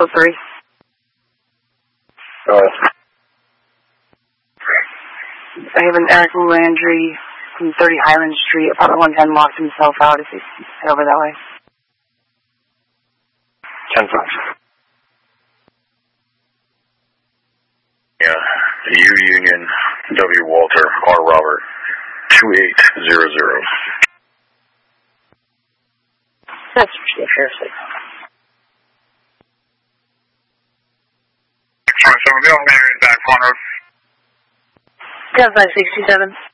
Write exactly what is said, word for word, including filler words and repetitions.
oh three. Go ahead. I have an Eric Landry from thirty Highland Street, apartment one ten, locked himself out if he's head over that way. ten five. Yeah, U Union, W Walter, R Robert, two eight zero zero. That's seriously. twenty-seven, Bill, maybe back corner. ten five sixty-seven.